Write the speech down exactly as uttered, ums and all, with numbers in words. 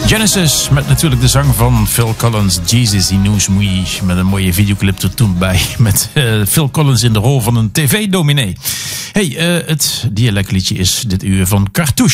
Genesis met natuurlijk de zang van Phil Collins, Jesus He Knows Me, met een mooie videoclip er toen bij met uh, Phil Collins in de rol van een tv-dominee. Hey, uh, het dialectliedje is dit uur van Cartouche.